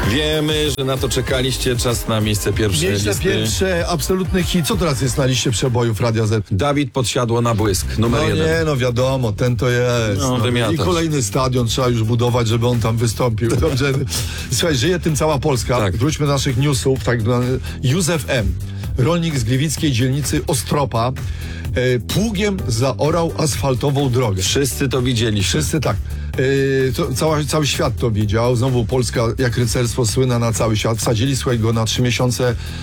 Wiemy, że na to czekaliście. Czas na miejsce pierwsze Miejsce listy. pierwsze, absolutny hit. Co teraz jest na liście przebojów Radia Z? Dawid Podsiadło na błysk, numer No 1. nie, no wiadomo, ten to jest. No, I wymiatasz. kolejny stadion trzeba już budować, żeby on tam wystąpił. Dobrze. Słuchaj, żyje tym cała Polska. Tak. Wróćmy do naszych newsów. Tak, Józef M., rolnik z gliwickiej dzielnicy Ostropa, pługiem zaorał asfaltową drogę. Wszyscy to widzieli. Wszyscy tak. Cały świat to widział. Znowu Polska jak rycerstwo słyna na cały świat. Wsadzili, słuchaj, go na 3 miesiące